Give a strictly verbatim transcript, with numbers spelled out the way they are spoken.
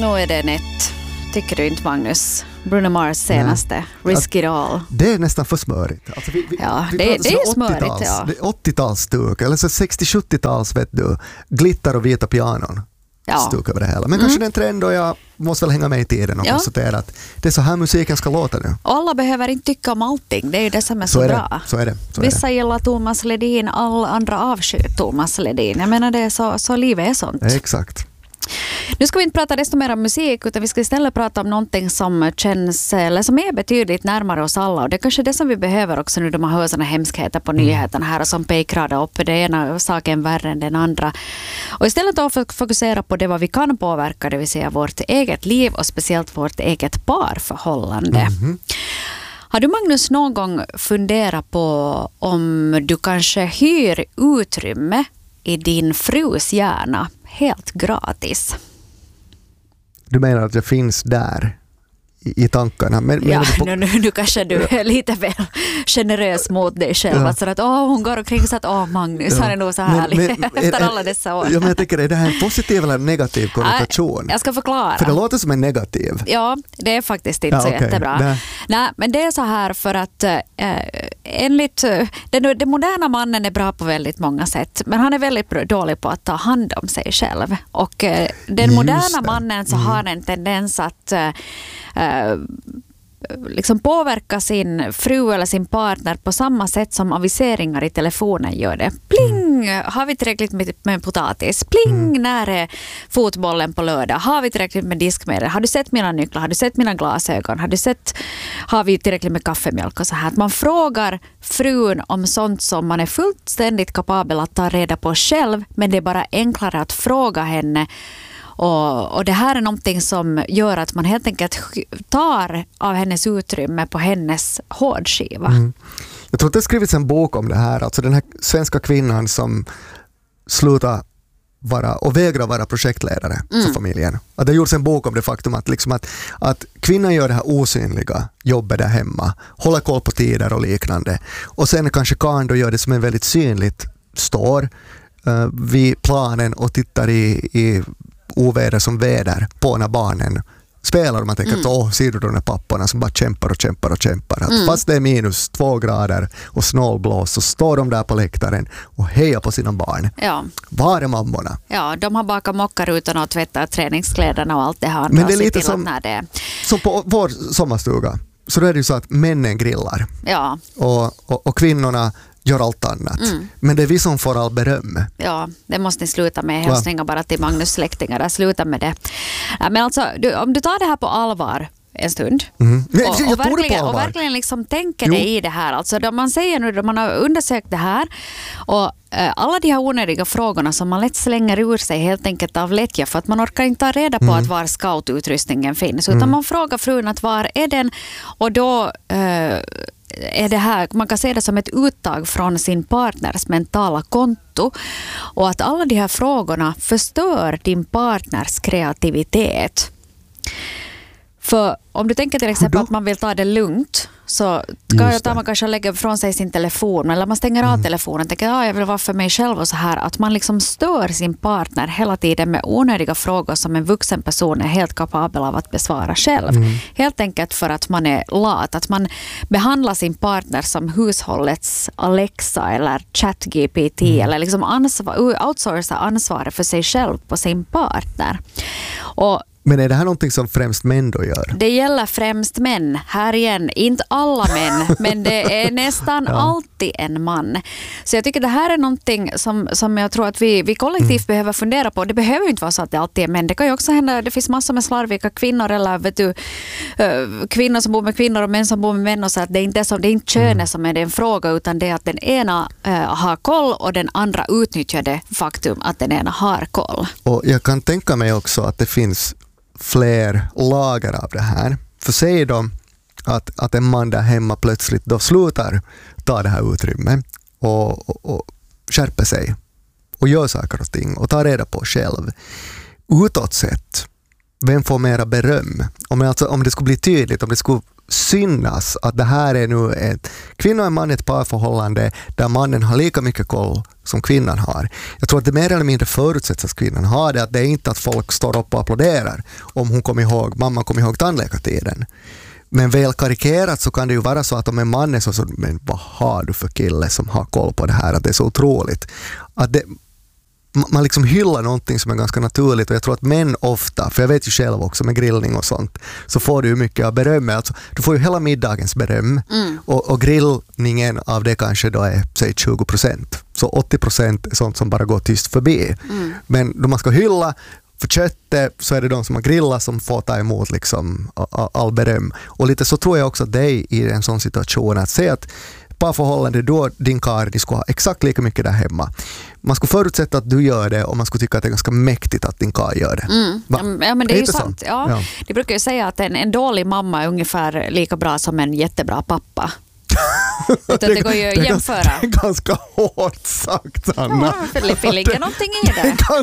Nu är det nätt. Tycker du inte, Magnus? Bruno Mars senaste, Nej. Risk It All. Det är nästan för smörigt. Alltså vi, vi, ja, vi det, det är smörigt. Ja. Det är åttio-talsstuk, eller så sextio-sjuttio-tals, vet du. Glitter och vita pianon. Ja. Stuk över det hela. Men mm. kanske det är en trend och jag måste väl hänga med i tiden och ja. konstatera att det är så här musiken ska låta nu. Och alla behöver inte tycka om allting. Det är ju det som är så, så är bra. Det. Så är det. Så Vissa är det. gillar Thomas Ledin, alla andra avskyr Thomas Ledin. Jag menar, det är så, så livet är sånt. Exakt. Nu ska vi inte prata desto mer om musik, utan vi ska istället prata om någonting som känns, eller som är betydligt närmare oss alla. Och det är kanske det som vi behöver också nu, då man hör såna hemskheter på mm. nyheterna här och som pekradar upp det ena saken värre än den andra. Och istället att fokusera på det vad vi kan påverka, det vill säga vårt eget liv och speciellt vårt eget parförhållande. Mm. Har du, Magnus, någon gång funderat på om du kanske hyr utrymme i din frus hjärna helt gratis? Du menar att jag finns där i, i tankarna? Men, ja, på... nu, nu, nu kanske du är lite väl generös mot dig själv. Ja. Alltså att åh, hon går omkring så att åh, Magnus, ja. han är nog så härlig men, men, efter är, alla dessa år. Ja, men jag tänker, är det här en positiv eller en negativ konnotation? Jag ska förklara. För det låter som en negativ. Ja, det är faktiskt inte ja, så okay. jättebra. Nej. Nej, men det är så här för att äh, enligt den, den moderna mannen är bra på väldigt många sätt, men han är väldigt dålig på att ta hand om sig själv. Och äh, den moderna mannen så mm. har en tendens att äh, liksom påverka sin fru eller sin partner på samma sätt som aviseringar i telefonen gör det. Pling! Har vi tillräckligt med, med potatis? Pling! Mm. När är fotbollen på lördag? Har vi tillräckligt med diskmedel? Har du sett mina nycklar? Har du sett mina glasögon? Har du sett, har vi tillräckligt med kaffemjölk och så här? Att man frågar frun om sånt som man är fullständigt kapabel att ta reda på själv, men det är bara enklare att fråga henne. Och, och det här är någonting som gör att man helt enkelt tar av hennes utrymme på hennes hårdskiva. Mm. Jag tror att det skrivits en bok om det här. Alltså den här svenska kvinnan som slutar vara och vägrar vara projektledare mm. för familjen. Att det gjorts en bok om det faktum att, liksom att, att kvinnan gör det här osynliga jobbet där hemma. Håller koll på tider och liknande. Och sen kanske kan då gör det som en väldigt synligt står uh, vid planen och tittar i, i oväder som väder på när barnen spelar och man tänker mm. att åh, ser du de där papporna som bara kämpar och kämpar och kämpar. Att mm. fast det är minus två grader och snålblås så står de där på läktaren och hejar på sina barn. Ja. Var är mammorna? Ja, de har bakat mockarutorna och tvättat träningskläderna och allt det här. Men det är lite som, när det... som på vår sommarstuga. Så då är det ju så att männen grillar. Ja. Och, och, och kvinnorna gör allt annat. Mm. Men det är vi som får all beröm. Ja, det måste ni sluta med. Hälsningar bara till Magnus släktingar. Sluta med det. Men alltså, du, om du tar det här på allvar en stund mm. Nej, och, och, verkligen, och verkligen liksom tänker dig i det här. Alltså, då man säger nu, då man har undersökt det här och äh, alla de här onödiga frågorna som man lätt slänger ur sig helt enkelt av lättja för att man orkar inte ta reda på mm. att var scoututrustningen finns. Utan mm. man frågar frun att var är den och då äh, är det här, man kan se det som ett uttag från sin partners mentala konto och att alla de här frågorna förstör din partners kreativitet. För om du tänker till exempel att man vill ta det lugnt så ska jag ta man kanske lägga från sig sin telefon eller man stänger mm. av telefonen och tänker att ah, jag vill vara för mig själv och så här. Att man liksom stör sin partner hela tiden med onödiga frågor som en vuxen person är helt kapabel av att besvara själv. Mm. Helt enkelt för att man är lat. Att man behandlar sin partner som hushållets Alexa eller ChatGPT mm. eller liksom ansvar, outsourca ansvaret för sig själv på sin partner. Och men är det här någonting som främst män då gör? Det gäller främst män. Här igen, inte alla män, men det är nästan ja. alltid en man. Så jag tycker det här är någonting som, som jag tror att vi, vi kollektivt mm. behöver fundera på. Det behöver ju inte vara så att det alltid är män. Det kan ju också hända, det finns massor med slarviga kvinnor eller vet du, kvinnor som bor med kvinnor och män som bor med män. Och så att det är inte, som, det är inte könet mm. som är den fråga utan det är att den ena uh, har koll och den andra utnyttjar det faktum att den ena har koll. Och jag kan tänka mig också att det finns fler lager av det här. För säg då att, att en man där hemma plötsligt då slutar ta det här utrymmet och, och, och skärper sig och gör saker och ting och tar reda på själv. Utåt sett, vem får mera beröm? Om, alltså, om det skulle bli tydligt, om det skulle synas att det här är nu ett kvinna och en man i ett parförhållande där mannen har lika mycket koll som kvinnan har. Jag tror att det mer eller mindre förutsätts att kvinnan har det, att det är inte att folk står upp och applåderar om hon kommer ihåg, mamma kommer ihåg tandläkartiden. Men väl karikerat så kan det ju vara så att om en man är så, så men vad har du för kille som har koll på det här, att det är så otroligt. Att det, man liksom hyllar någonting som är ganska naturligt, och jag tror att män ofta, för jag vet ju själv också med grillning och sånt, så får du ju mycket av beröm. Alltså, du får ju hela middagens beröm mm. och, och grillningen av det kanske då är säg tjugo procent. Så åttio procent är sånt som bara går tyst förbi. Mm. Men då man ska hylla för köttet så är det de som har grillat som får ta emot liksom all, all beröm. Och lite så tror jag också att det är i en sån situation att säga att parförhållande då din karl, ni ska ha exakt lika mycket där hemma. Man ska förutsätta att du gör det och man ska tycka att det är ganska mäktigt att din karl gör det. Mm. Ja, men det är, är ju sant. sant. Ja. Ja. De brukar ju säga att en, en dålig mamma är ungefär lika bra som en jättebra pappa. det, det går ju att jämföra. Det är ganska hårt sagt, Anna. Ja, det ligger någonting i det. Det är